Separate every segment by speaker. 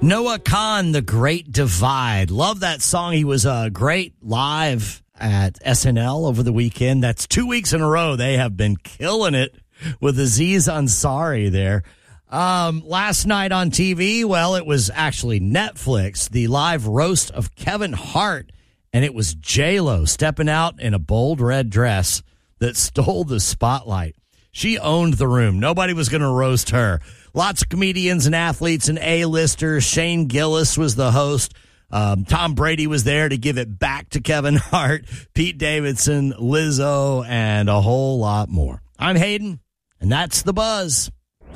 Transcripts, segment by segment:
Speaker 1: Noah Kahan, The Great Divide. Love that song. He was great live at SNL over the weekend. That's 2 weeks in a row. They have been killing it with Aziz Ansari there. Last night on TV, well, it was actually Netflix, the live roast of Kevin Hart, and it was J-Lo stepping out in a bold red dress that stole the spotlight. She owned the room. Nobody was going to roast her. Lots of comedians and athletes and A-listers. Shane Gillis was the host. Tom Brady was there to give it back to Kevin Hart, Pete Davidson, Lizzo, and a whole lot more. I'm Hayden, and that's The Buzz.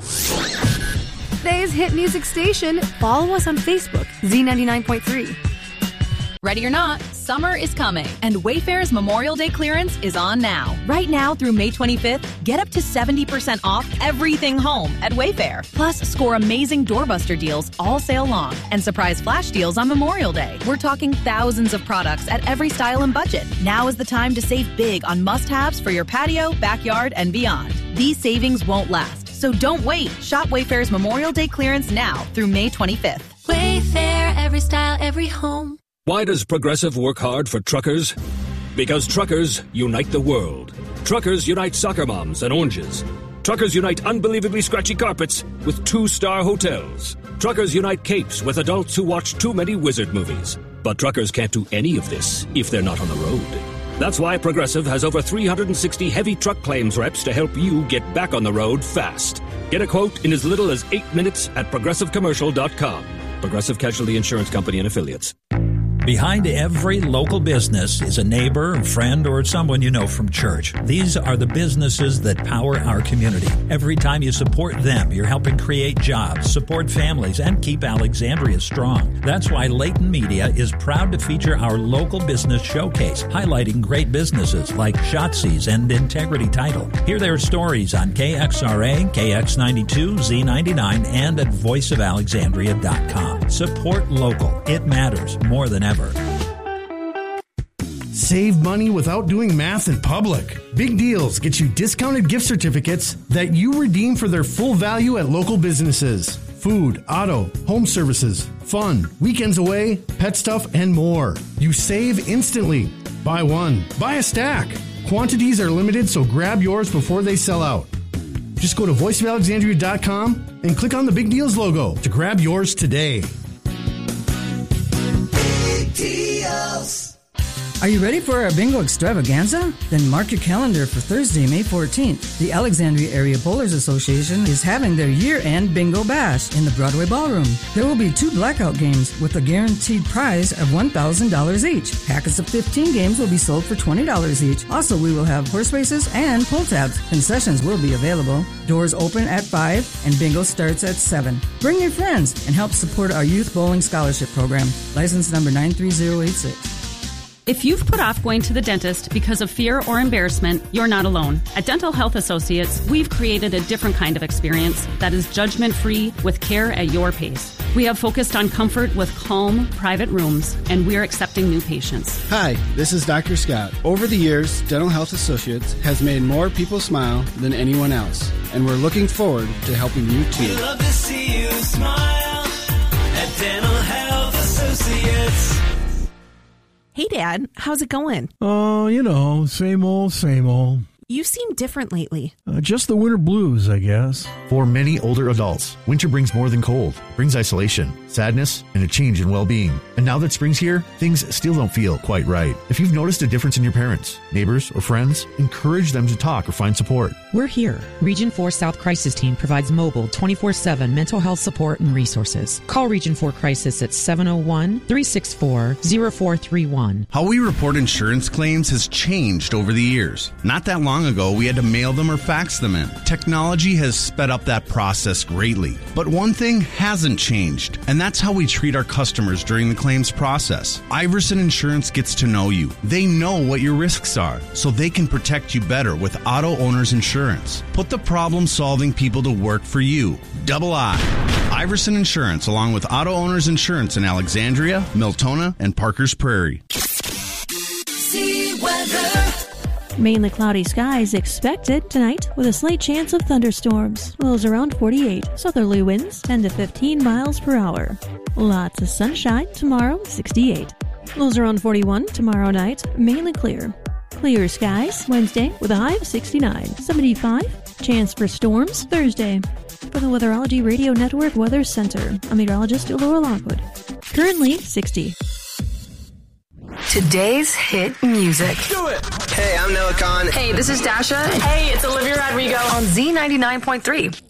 Speaker 2: Today's hit music station. Follow us on Facebook, Z99.3.
Speaker 3: Ready or not, summer is coming, and Wayfair's Memorial Day clearance is on now. Right now through May 25th, get up to 70% off everything home at Wayfair. Plus, score amazing doorbuster deals all sale long and surprise flash deals on Memorial Day. We're talking thousands of products at every style and budget. Now is the time to save big on must-haves for your patio, backyard, and beyond. These savings won't last, so don't wait. Shop Wayfair's Memorial Day clearance now through May 25th.
Speaker 4: Wayfair, every style, every home.
Speaker 5: Why does Progressive work hard for truckers? Because truckers unite the world. Truckers unite soccer moms and oranges. Truckers unite unbelievably scratchy carpets with 2-star hotels. Truckers unite capes with adults who watch too many wizard movies. But truckers can't do any of this if they're not on the road. That's why Progressive has over 360 heavy truck claims reps to help you get back on the road fast. Get a quote in as little as 8 minutes at ProgressiveCommercial.com. Progressive Casualty Insurance Company and Affiliates.
Speaker 6: Behind every local business is a neighbor, a friend, or someone you know from church. These are the businesses that power our community. Every time you support them, you're helping create jobs, support families, and keep Alexandria strong. That's why Layton Media is proud to feature our local business showcase, highlighting great businesses like Shotzi's and Integrity Title. Hear their stories on KXRA, KX92, Z99, and at voiceofalexandria.com. Support local. It matters more than ever.
Speaker 7: Save money without doing math in public. Big Deals gets you discounted gift certificates that you redeem for their full value at local businesses. Food, auto, home services, fun, weekends away, pet stuff, and more. You save instantly. Buy one, buy a stack. Quantities are limited, so grab yours before they sell out. Just go to voiceofalexandria.com and click on the Big Deals logo to grab yours today.
Speaker 8: Are you ready for our bingo extravaganza? Then mark your calendar for Thursday, May 14th. The Alexandria Area Bowlers Association is having their year-end bingo bash in the Broadway Ballroom. There will be 2 blackout games with a guaranteed prize of $1,000 each. Packets of 15 games will be sold for $20 each. Also, we will have horse races and pull tabs. Concessions will be available. Doors open at 5 and bingo starts at 7. Bring your friends and help support our Youth Bowling Scholarship Program. License number 93086.
Speaker 9: If you've put off going to the dentist because of fear or embarrassment, you're not alone. At Dental Health Associates, we've created a different kind of experience that is judgment-free with care at your pace. We have focused on comfort with calm, private rooms, and we're accepting new patients.
Speaker 10: Hi, this is Dr. Scott. Over the years, Dental Health Associates has made more people smile than anyone else, and we're looking forward to helping you too.
Speaker 11: We love to see you smile at Dental Health Associates.
Speaker 12: Hey, Dad, how's it going?
Speaker 13: Oh, you know, same old, same old.
Speaker 12: You seem different lately.
Speaker 13: Just the winter blues, I guess.
Speaker 14: For many older adults, winter brings more than cold. It brings isolation, sadness, and a change in well-being. And now that spring's here, things still don't feel quite right. If you've noticed a difference in your parents, neighbors, or friends, encourage them to talk or find support.
Speaker 15: We're here. Region 4 South Crisis Team provides mobile 24/7 mental health support and resources. Call Region 4 Crisis at 701-364-0431.
Speaker 16: How we report insurance claims has changed over the years. Not that long ago, we had to mail them or fax them in. Technology has sped up that process greatly. But one thing hasn't changed, and that's how we treat our customers during the claims process. Iverson Insurance gets to know you. They know what your risks are, so they can protect you better with Auto Owners Insurance. Put the problem-solving people to work for you. Double I. Iverson Insurance, along with Auto Owners Insurance in Alexandria, Miltona, and Parker's Prairie.
Speaker 11: See weather.
Speaker 17: Mainly cloudy skies expected tonight with a slight chance of thunderstorms. Lows around 48. Southerly winds 10 to 15 miles per hour. Lots of sunshine tomorrow, 68. Lows around 41 tomorrow night, mainly clear. Clear skies Wednesday with a high of 69. 75. Chance for storms Thursday. For the Weatherology Radio Network Weather Center, I'm meteorologist Laura Lockwood. Currently 60.
Speaker 2: Today's hit music.
Speaker 18: Do it! Hey, I'm Noah Khan.
Speaker 2: Hey, this is Dasha.
Speaker 18: Hey, it's Olivia Rodrigo.
Speaker 2: On Z99.3.